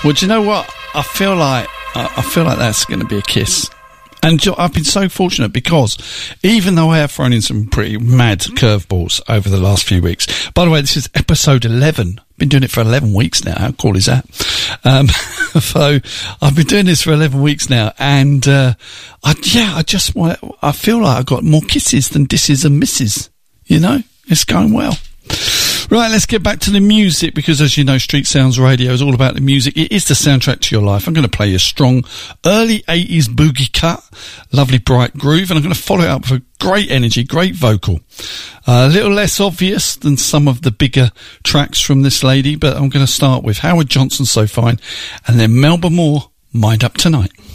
Well, do you know what? I feel like that's going to be a kiss. And I've been so fortunate because even though I have thrown in some pretty mad curveballs over the last few weeks, by the way, this is episode 11. Been doing it for 11 weeks now. How cool is that? So I've been doing this for 11 weeks now, and I feel like I've got more kisses than disses and misses. You know, it's going well. Right, let's get back to the music, because as you know, Street Sounds Radio is all about the music. It is the soundtrack to your life. I'm going to play you a strong early 80s boogie cut, lovely bright groove, and I'm going to follow it up with great energy, great vocal. A little less obvious than some of the bigger tracks from this lady, but I'm going to start with Howard Johnson, So Fine, and then Melba Moore, Mind Up Tonight.